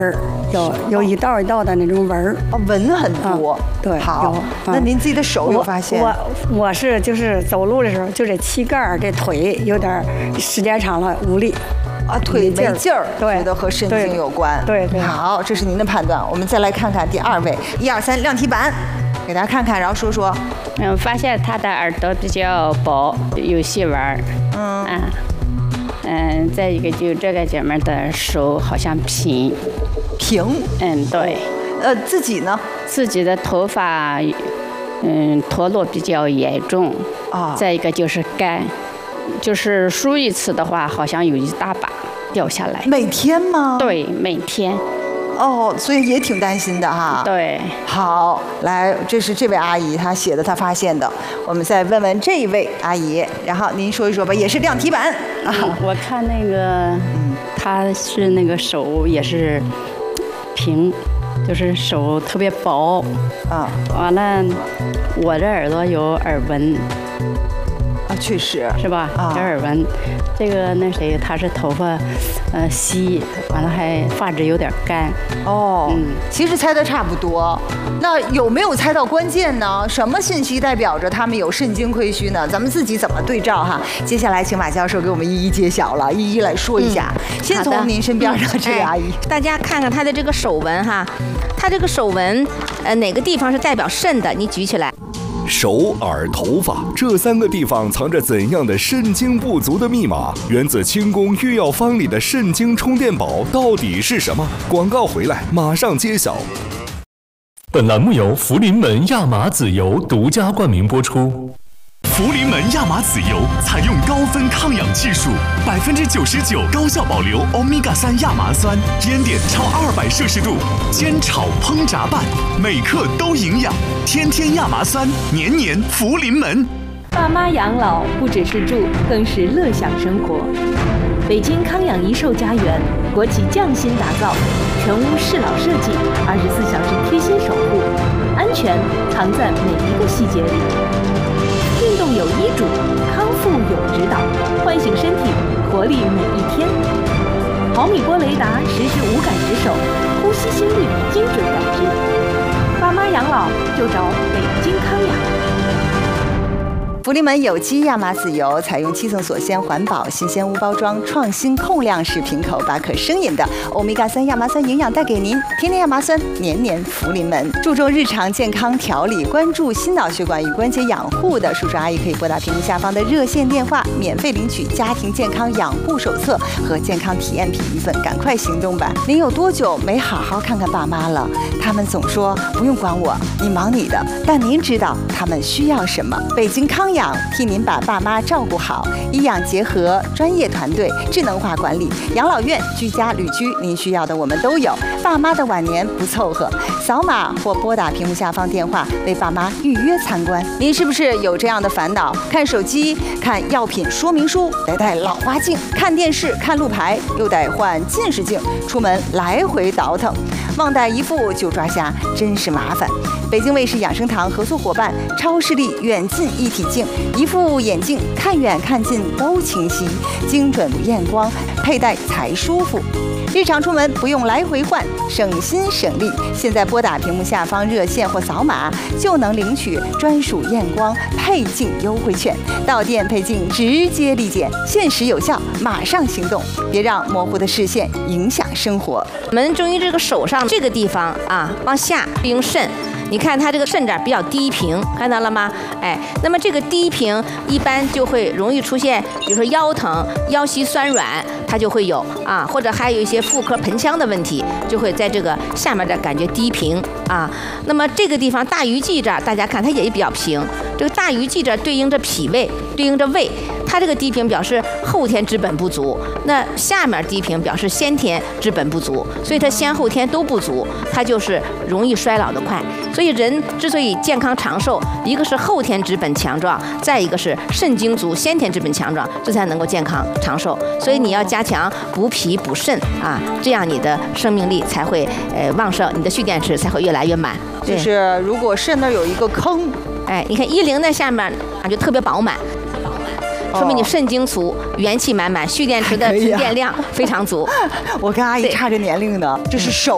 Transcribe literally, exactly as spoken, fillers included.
有有一道一道的那种纹儿， 哦，纹很多。 嗯、对， 好，那您自己的手有发现？ 我我我是就是走路的时候，就这膝盖这腿有点时间长了无力。 啊，腿没劲儿， 对， 觉得和神经有关。 对对。 好，这是您的判断。我们再来看看第二位，一二三，亮题板，给大家看看，然后说说。 嗯，发现他的耳朵比较薄，有细纹儿。 嗯。 啊。嗯，再一个就这个姐妹的手好像平。 平。 嗯，对。 呃，自己呢？ 自己的头发，嗯，脱落比较严重。 啊。 再一个就是干。就是梳一次的话，好像有一大把掉下来。 每天吗？ 对，每天。 哦，所以也挺担心的哈。 对。 好，来，这是这位阿姨她写的，她发现的。我们再问问这一位阿姨，然后您说一说吧，也是亮题板。 啊，我看那个，嗯，她是那个手也是平，就是手特别薄。 啊。 完了，我这耳朵有耳纹。 啊，确实是吧？有耳纹，这个那谁，他是头发，呃稀，完了还发质有点干。 哦，嗯，其实猜的差不多。那有没有猜到关键呢？什么信息代表着他们有肾精亏虚呢？咱们自己怎么对照哈？接下来请马教授给我们一一揭晓了，一一来说一下。嗯、先从您身边的这位阿姨、 哎，大家看看她的这个手纹哈，她这个手纹，呃，哪个地方是代表肾的？你举起来。 手、耳、头发这三个地方藏着怎样的肾精不足的密码？源自清宫御药方里的肾精充电宝到底是什么？广告回来马上揭晓。 本栏目由福临门亚麻籽油独家冠名播出。 福临门亚麻籽油采用高分抗氧技术，百分之九十九高效保留欧米伽三亚麻酸，烟点超二百摄氏度，煎炒烹炸拌，每克都营养。天天亚麻酸，年年福临门。 爸妈养老不只是住，更是乐享生活。北京康养一寿家园，国企匠心打造，全屋适老设计，二十四小时贴心守护，安全藏在每一个细节里。运动有医嘱，康复有指导，唤醒身体，活力每一天。毫米波雷达实时无感值守，呼吸心率精准感知。爸妈养老就找北京康养。 福临门有机亚麻籽油采用七层锁鲜、环保、新鲜无包装、创新控量式瓶口，把可生饮的欧米伽三亚麻酸营养带给您。天天亚麻酸，年年福临门。注重日常健康调理，关注心脑血管与关节养护的叔叔阿姨可以拨打屏幕下方的热线电话，免费领取家庭健康养护手册和健康体验品一份，赶快行动吧！您有多久没好好看看爸妈了？他们总说不用管我，你忙你的，但您知道他们需要什么？北京康养替您把爸妈照顾好，医养结合，专业团队，智能化管理，养老院、居家、旅居，您需要的我们都有。爸妈的晚年不凑合，扫码或拨打屏幕下方电话为爸妈预约参观。您是不是有这样的烦恼？看手机、看药品说明书，得戴老花镜；看电视、看路牌，又得换近视镜，出门来回倒腾，忘带一副就抓瞎，真是麻烦。北京卫视养生堂合作伙伴超视力远近一体镜，一副眼镜看远看近都清晰，精准验光，佩戴才舒服。日常出门不用来回换，省心省力。现在拨打屏幕下方热线或扫码，就能领取专属验光配镜优惠券，到店配镜直接立减，限时有效，马上行动，别让模糊的视线影响生活。 我们中医这个手上这个地方啊，往下用肾。你看它这个肾这儿比较低平，看到了吗？哎，那么这个低平一般就会容易出现，比如说腰疼、腰膝酸软，它就会有啊，或者还有一些妇科盆腔的问题，就会在这个下面的感觉低平啊。那么这个地方大鱼际这儿，大家看它也比较平，这个大鱼际这儿对应着脾胃，对应着胃。它这个低平表示后天之本不足，那下面低平表示先天之本不足，所以它先后天都不足，它就是容易衰老的快。所以人之所以健康长寿，一个是后天之本强壮，再一个是肾精足，先天之本强壮，这才能够健康长寿。所以你要加强补脾补肾啊，这样你的生命力才会呃旺盛，你的蓄电池才会越来越满。 就是如果肾那儿有一个坑， 哎，你看一零那下面啊就特别饱满。说明你肾精足，元气满满，蓄电池的蓄电量非常足。 我跟阿姨差着年龄呢，这是手